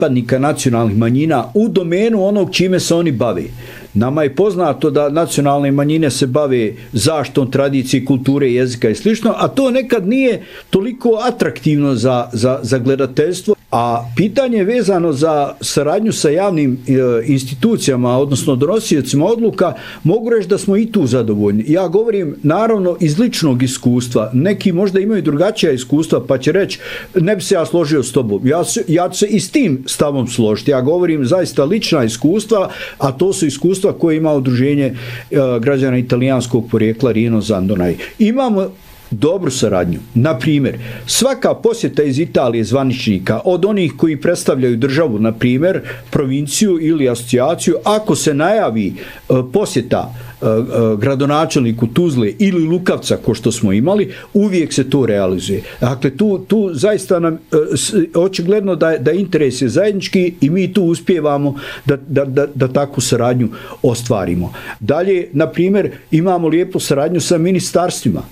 pripadnika nacionalnih manjina u domenu onog čime se oni bave. Nama je poznato da nacionalne manjine se bave zaštitom tradicije, kulture, jezika i slično, a to nekad nije toliko atraktivno za gledateljstvo. A pitanje je vezano za saradnju sa javnim institucijama, odnosno donosiocima odluka, mogu reći da smo i tu zadovoljni. Ja govorim naravno iz ličnog iskustva. Neki možda imaju drugačija iskustva, pa će reći, ne bi se ja složio s tobom. Ja ću se i s tim stavom složiti. Ja govorim zaista lična iskustva, a to su iskustva koje ima udruženje građana italijanskog porijekla Rino Zandonaj. Imamo dobru saradnju. Na primjer, svaka posjeta iz Italije zvaničnika, od onih koji predstavljaju državu, na primjer, provinciju ili asocijaciju, ako se najavi posjeta gradonačelniku Tuzle ili Lukavca, ko što smo imali, uvijek se to realizuje. Dakle, tu zaista nam očigledno da interes je zajednički i mi tu uspijevamo da takvu saradnju ostvarimo. Dalje, na primjer, imamo lijepu saradnju sa ministarstvima.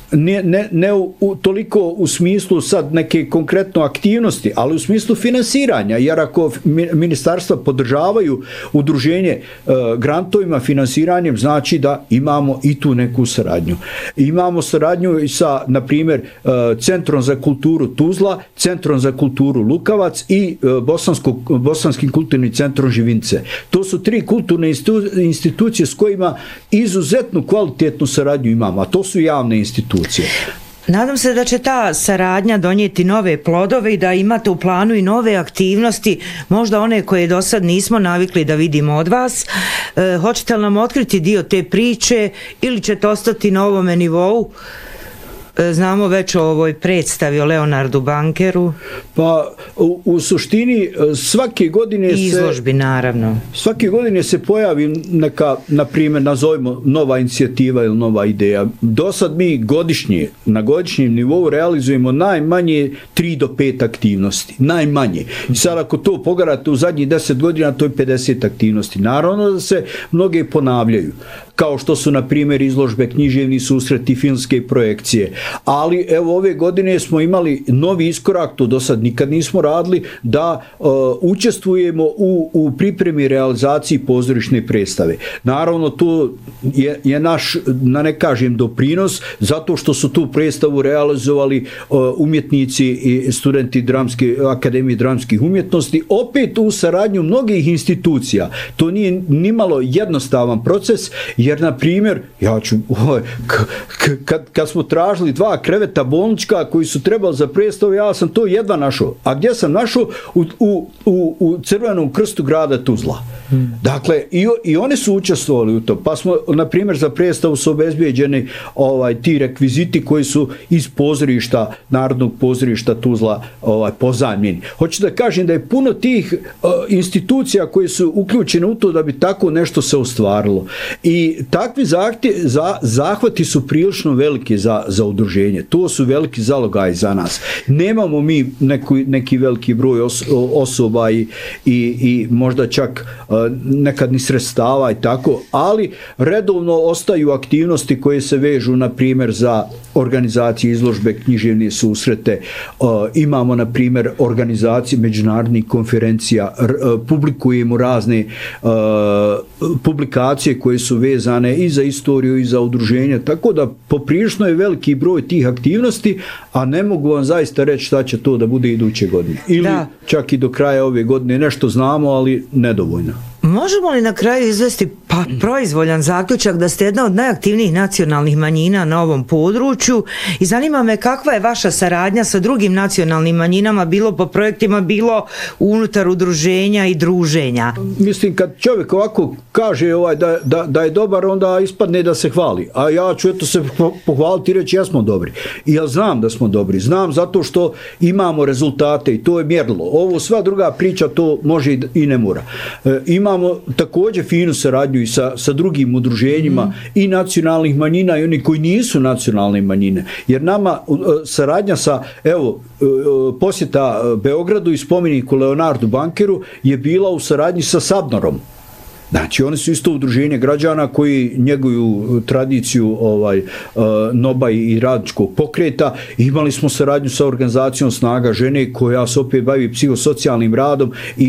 Ne toliko u smislu sad neke konkretno aktivnosti, ali u smislu finansiranja, jer ako ministarstva podržavaju udruženje grantovima, finansiranjem, znači da imamo i tu neku saradnju. Imamo saradnju sa, na primjer, Centrom za kulturu Tuzla, Centrom za kulturu Lukavac i Bosanskim kulturnim centrom Živince. To su 3 kulturne institucije s kojima izuzetnu kvalitetnu saradnju imamo, a to su javne institucije. Nadam se da će ta saradnja donijeti nove plodove i da imate u planu i nove aktivnosti, možda one koje do sad nismo navikli da vidimo od vas. Hoćete li nam otkriti dio te priče ili ćete ostati na ovome nivou? Znamo već o ovoj predstavi o Leonardu Bankeru. Pa u suštini svake godine izložbi, naravno. Svake godine se pojavi neka, na primjer, nazovimo nova inicijativa ili nova ideja. Do sad mi godišnje, na godišnjem nivou realizujemo najmanje 3 do 5 aktivnosti. Najmanje. I sad ako to pogledate u zadnjih 10 godina, to je 50 aktivnosti. Naravno da se mnoge ponavljaju. Kao što su, na primjer, izložbe, književni susreti, filmske projekcije. Ali, evo, ove godine smo imali novi iskorak, to do sad nikad nismo radili, da učestvujemo u pripremi realizaciji pozorišne predstave. Naravno, to je naš, da ne kažem, doprinos, zato što su tu predstavu realizovali umjetnici i studenti Akademije dramskih umjetnosti, opet u saradnju mnogih institucija. To nije nimalo jednostavan proces, jer, na primjer, kad smo tražili 2 kreveta bolnička koji su trebali za predstavu, ja sam to jedva našao. A gdje sam našao? U Crvenom krstu grada Tuzla. Dakle, i oni su učestvovali u to. Pa smo, na primjer, za predstavu su obezbijeđeni ti rekviziti koji su iz pozorišta, Narodnog pozorišta Tuzla pozajmljeni. Hoću da kažem da je puno tih institucija koje su uključene u to da bi tako nešto se ostvarilo. I takvi zahvati su prilično veliki za udruženje. To su veliki zalogaji za nas. Nemamo mi neki veliki broj osoba i možda čak nekad ni sredstava i tako, ali redovno ostaju aktivnosti koje se vežu, na primjer, za organizacije izložbe, književne susrete. Imamo, na primjer, organizacije međunarodnih konferencija, publikujemo razne publikacije koje su vezane i za istoriju i za udruženje, tako da poprilično je veliki broj tih aktivnosti, a ne mogu vam zaista reći šta će to da bude iduće godine. Ili čak i do kraja ove godine nešto znamo, ali nedovoljno. Možemo li na kraju izvesti proizvoljan zaključak da ste jedna od najaktivnijih nacionalnih manjina na ovom području i zanima me kakva je vaša saradnja sa drugim nacionalnim manjinama, bilo po projektima, bilo unutar udruženja i druženja? Mislim, kad čovjek ovako kaže da je dobar, onda ispadne da se hvali. A ja ću se pohvaliti i reći ja smo dobri. I ja znam da smo dobri. Znam zato što imamo rezultate i to je mjerilo. Ovo sva druga priča to može i ne mora. Imamo također finu saradnju i sa drugim udruženjima i nacionalnih manjina i oni koji nisu nacionalne manjine. Jer nama saradnja sa, posjeta Beogradu i spomeniku Leonardu Bankeru je bila u saradnji sa Sabnorom. Znači, oni su isto udruženje građana koji njeguju tradiciju NOB-a i radničkog pokreta. Imali smo saradnju sa organizacijom Snaga žene koja se opet bavi psihosocijalnim radom i